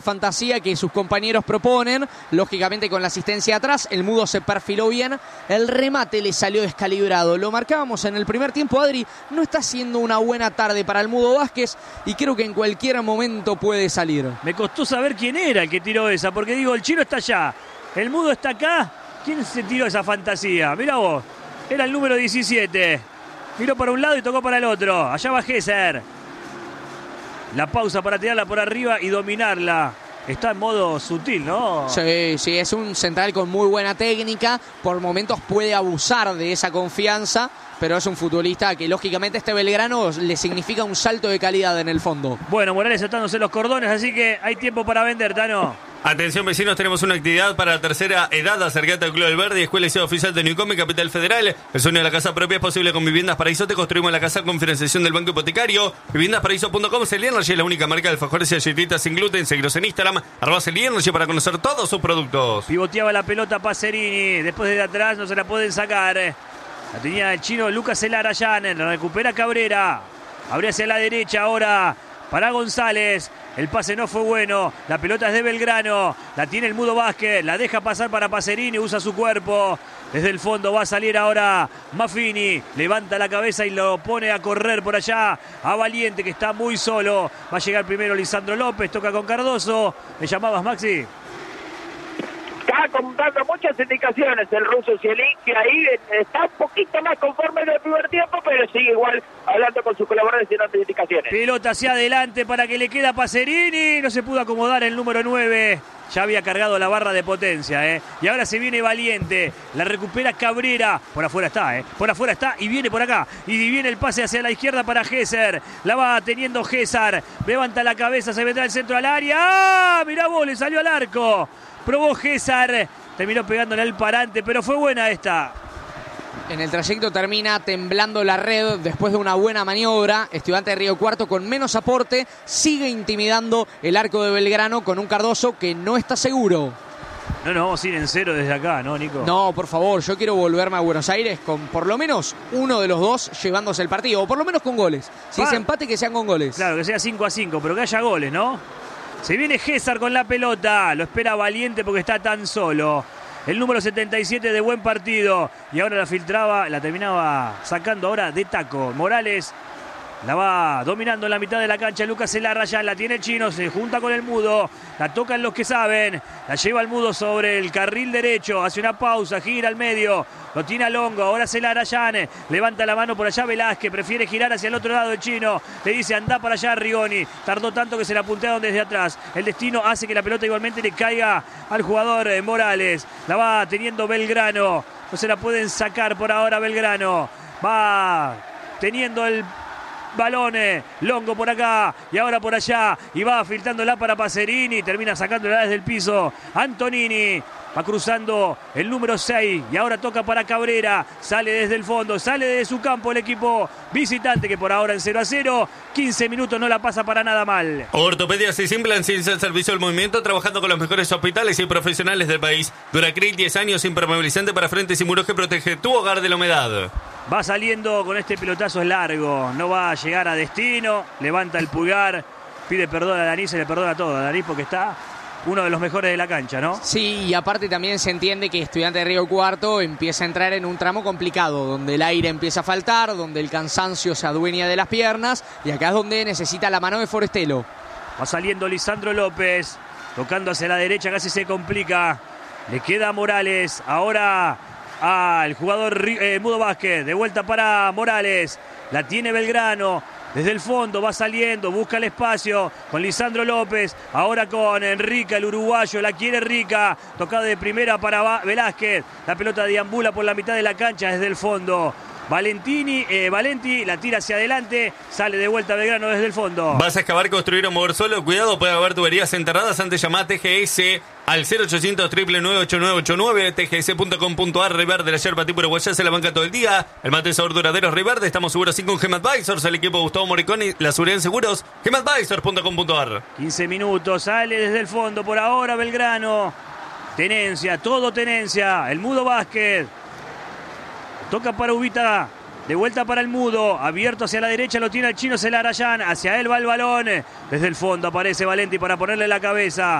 fantasía que sus compañeros proponen, lógicamente con la asistencia atrás, el Mudo se perfiló bien, el remate le salió descalibrado, lo marcábamos en el primer tiempo. Adri, no está siendo una buena tarde para el Mudo Vázquez y creo que en cualquier momento puede salir. Me costó saber quién era el que tiró esa, porque digo, el chino está allá, el Mudo está acá, ¿quién se tiró esa fantasía? Mirá vos, era el número 17, miró para un lado y tocó para el otro, allá va Gesser. La pausa para tirarla por arriba y dominarla. Está en modo sutil, ¿no? Sí, sí, es un central con muy buena técnica. Por momentos puede abusar de esa confianza, pero es un futbolista que lógicamente este Belgrano le significa un salto de calidad en el fondo. Bueno, Morales atándose los cordones, así que hay tiempo para vender, Tano. Atención vecinos, tenemos una actividad para la tercera edad. Acercate al Club del Verde, Escuela y Liceo Oficial de Newcomen, Capital Federal. El sueño de la casa propia es posible con Viviendas Paraíso. Te construimos la casa con financiación del Banco Hipotecario. Viviendasparaíso.com. Celiernergy es la única marca de alfajores y galletitas sin gluten. Seguiros en Instagram, @Celiernergy, para conocer todos sus productos. Pivoteaba la pelota Pacerini, después de atrás no se la pueden sacar. La tenía el chino Lucas Elarayán, la recupera Cabrera. Abre hacia la derecha ahora para González. El pase no fue bueno, la pelota es de Belgrano, la tiene el Mudo Vázquez, la deja pasar para Pacerini, usa su cuerpo. Desde el fondo va a salir ahora Maffini, levanta la cabeza y lo pone a correr por allá a Valiente, que está muy solo. Va a llegar primero Lisandro López, toca con Cardoso. ¿Me llamabas, Maxi? Está dando muchas indicaciones el ruso Zielinski, ahí está un poquito más conforme en el primer tiempo, pero sigue igual hablando con sus colaboradores y dando indicaciones. Pelota hacia adelante para que le queda Pacerini, no se pudo acomodar el número 9. Ya había cargado la barra de potencia, Y ahora se viene Valiente. La recupera Cabrera. Por afuera está, Por afuera está y viene por acá. Y viene el pase hacia la izquierda para Gesser. La va teniendo Gesser. Levanta la cabeza, se vendrá el centro al área. ¡Ah! Mirá vos, le salió al arco. Probó Gesser. Terminó pegándole al parante, pero fue buena esta. En el trayecto termina temblando la red después de una buena maniobra. Estudiante de Río Cuarto con menos aporte sigue intimidando el arco de Belgrano con un Cardoso que no está seguro. No nos vamos a ir en cero desde acá, ¿no, Nico? No, por favor, yo quiero volverme a Buenos Aires con por lo menos uno de los dos llevándose el partido, o por lo menos con goles. Si es empate, que sean con goles. Claro, que sea 5-5, pero que haya goles, ¿no? Se viene Gesser con la pelota, lo espera Valiente porque está tan solo. El número 77 de buen partido. Y ahora la filtraba, la terminaba sacando ahora de taco. Morales la va dominando en la mitad de la cancha. Lucas Elarayán, la tiene el chino, se junta con el Mudo. La tocan los que saben. La lleva el Mudo sobre el carril derecho. Hace una pausa, gira al medio. Lo tiene a Longo, ahora Elarayán. Levanta la mano por allá Velázquez. Prefiere girar hacia el otro lado el chino. Le dice anda para allá Rigoni. Tardó tanto que se la puntearon desde atrás. El destino hace que la pelota igualmente le caiga al jugador Morales. La va teniendo Belgrano. No se la pueden sacar por ahora Belgrano. Va teniendo el balón, Longo por acá y ahora por allá y va filtrándola para Pacerini, termina sacándola desde el piso Antonini, va cruzando el número 6 y ahora toca para Cabrera, sale desde el fondo, sale de su campo el equipo visitante que por ahora en 0-0, 15 minutos no la pasa para nada mal. Ortopedias y Simplan, ciencia al servicio del movimiento, trabajando con los mejores hospitales y profesionales del país. Duracril, 10 años, impermeabilizante para frentes y muros que protege tu hogar de la humedad. Va saliendo con este pelotazo largo, no va a llegar a destino, levanta el pulgar, pide perdón a Danís, se le perdona todo a Danís porque está uno de los mejores de la cancha, ¿no? Sí, y aparte también se entiende que Estudiante de Río Cuarto empieza a entrar en un tramo complicado, donde el aire empieza a faltar, donde el cansancio se adueña de las piernas, y acá es donde necesita la mano de Forestelo. Va saliendo Lisandro López, tocando hacia la derecha, casi se complica, le queda Morales, ahora al jugador Mudo Vázquez, de vuelta para Morales, la tiene Belgrano, desde el fondo va saliendo, busca el espacio con Lisandro López, ahora con Rica, el uruguayo, la quiere Rica, tocada de primera para Velázquez, la pelota deambula por la mitad de la cancha desde el fondo. Valenti la tira hacia adelante, sale de vuelta Belgrano desde el fondo. ¿Vas a excavar, construir o mover solo? Cuidado, puede haber tuberías enterradas. Antes llamá a TGS al 0800 9998989, tgs.com.ar. Riverde, la yerba tipo uruguaya se la banca todo el día. El mate sabor duradero es Riverde. Estamos seguros sin con GEMAdvisors. El equipo de Gustavo Morricone, la seguridad en seguros, GEMAdvisors.com.ar. 15 minutos, sale desde el fondo por ahora Belgrano. Tenencia, todo tenencia. El Mudo Vázquez. Toca para Ubita. De vuelta para el Mudo, abierto hacia la derecha, lo tiene el chino Celarayán, hacia él va el balón, desde el fondo aparece Valenti para ponerle la cabeza,